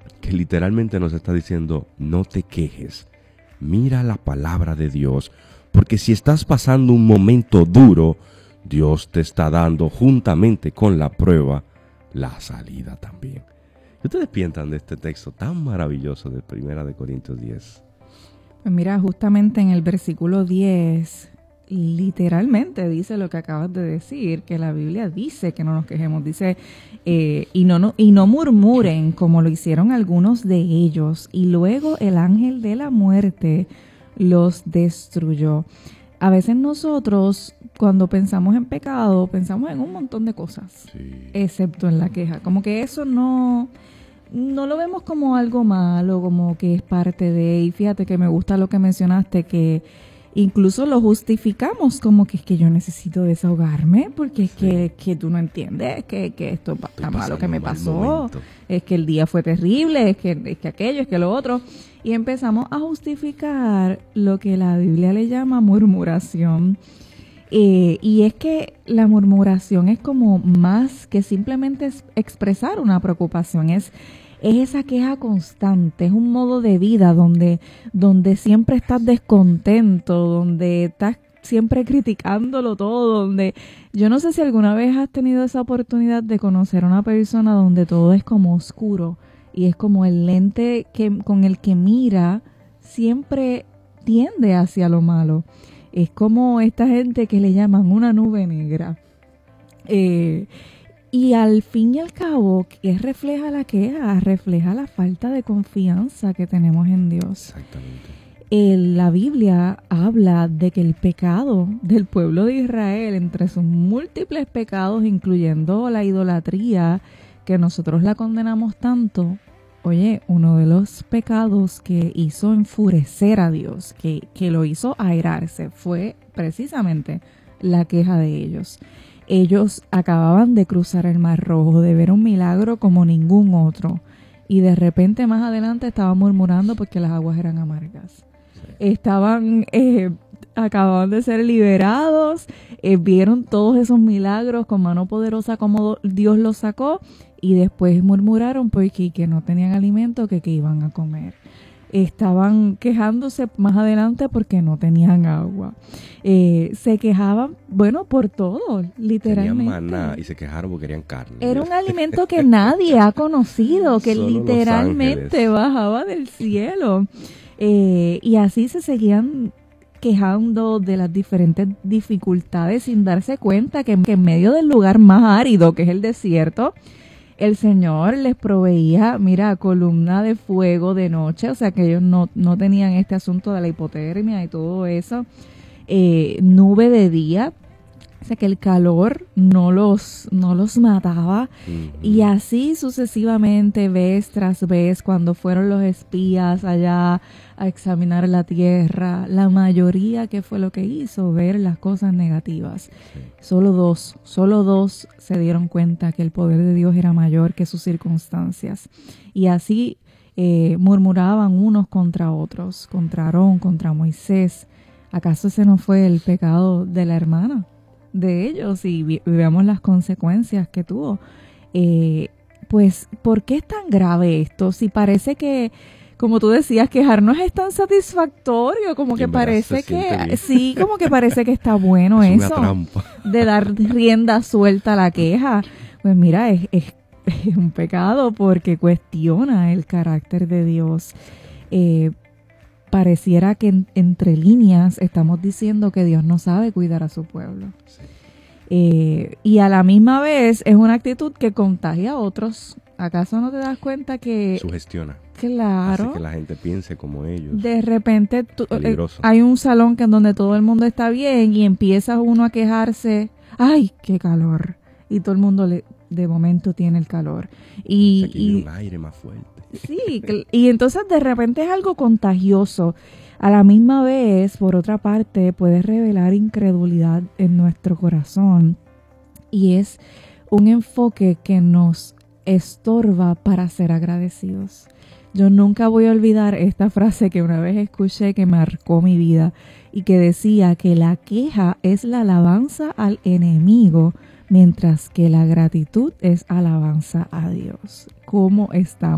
que literalmente nos está diciendo, no te quejes, mira la palabra de Dios, porque si estás pasando un momento duro, Dios te está dando juntamente con la prueba la salida también. ¿Qué ustedes piensan de este texto tan maravilloso de 1 Corintios 10? Pues mira, justamente en el versículo 10, literalmente dice lo que acabas de decir, que la Biblia dice que no nos quejemos, dice, y no murmuren como lo hicieron algunos de ellos, y luego el ángel de la muerte los destruyó. A veces nosotros, cuando pensamos en pecado, pensamos en un montón de cosas, excepto en la queja. Como que eso no lo vemos como algo malo, como que es parte de... Y fíjate que me gusta lo que mencionaste, que incluso lo justificamos como que es que yo necesito desahogarme, porque es que tú no entiendes, que esto está malo que me pasó, es que el día fue terrible, es que aquello, es que lo otro. Y empezamos a justificar lo que la Biblia le llama murmuración. Y es que la murmuración es como más que simplemente expresar una preocupación, es esa queja constante, es un modo de vida donde siempre estás descontento, donde estás siempre criticándolo todo, donde yo no sé si alguna vez has tenido esa oportunidad de conocer a una persona donde todo es como oscuro y es como el lente con el que mira siempre tiende hacia lo malo. Es como esta gente que le llaman una nube negra. Y al fin y al cabo, ¿qué refleja la queja? Refleja la falta de confianza que tenemos en Dios. Exactamente. La Biblia habla de que el pecado del pueblo de Israel, entre sus múltiples pecados, incluyendo la idolatría, que nosotros la condenamos tanto, oye, uno de los pecados que hizo enfurecer a Dios, que lo hizo airarse, fue precisamente la queja de ellos. Ellos acababan de cruzar el Mar Rojo, de ver un milagro como ningún otro, y de repente más adelante estaban murmurando porque las aguas eran amargas. Acababan de ser liberados, vieron todos esos milagros con mano poderosa como Dios los sacó, y después murmuraron porque que no tenían alimento que iban a comer. Estaban quejándose más adelante porque no tenían agua. Se quejaban, bueno, por todo, literalmente. Tenían maná y se quejaron porque querían carne. Era un alimento que nadie ha conocido, que Solo literalmente bajaba del cielo. Y así se seguían quejando de las diferentes dificultades sin darse cuenta que en medio del lugar más árido, que es el desierto, el Señor les proveía, mira, columna de fuego de noche, o sea que ellos no tenían este asunto de la hipotermia y todo eso, nube de día, o sea que el calor no los mataba. Y así sucesivamente, vez tras vez, cuando fueron los espías allá a examinar la tierra, la mayoría, ¿qué fue lo que hizo? Ver las cosas negativas. Sí. Solo dos se dieron cuenta que el poder de Dios era mayor que sus circunstancias. Y así murmuraban unos contra otros, contra Aarón, contra Moisés. ¿Acaso ese no fue el pecado de la hermana de ellos? Y veamos las consecuencias que tuvo. Pues, ¿por qué es tan grave esto? Si parece que, como tú decías, quejarnos es tan satisfactorio, como que parece que, sí, como que parece que está bueno es eso, de dar rienda suelta a la queja. Pues mira, es un pecado porque cuestiona el carácter de Dios. Pareciera que entre líneas estamos diciendo que Dios no sabe cuidar a su pueblo. Sí. Y a la misma vez es una actitud que contagia a otros. ¿Acaso no te das cuenta que sugestiona? Claro. Hace que la gente piense como ellos. De repente hay un salón en donde todo el mundo está bien y empieza uno a quejarse. ¡Ay, qué calor! Y todo el mundo de momento tiene el calor. Y un aire más fuerte. Sí, y entonces de repente es algo contagioso. A la misma vez, por otra parte, puede revelar incredulidad en nuestro corazón. Y es un enfoque que nos estorba para ser agradecidos. Yo nunca voy a olvidar esta frase que una vez escuché que marcó mi vida y que decía que la queja es la alabanza al enemigo, mientras que la gratitud es alabanza a Dios. ¿Cómo estamos?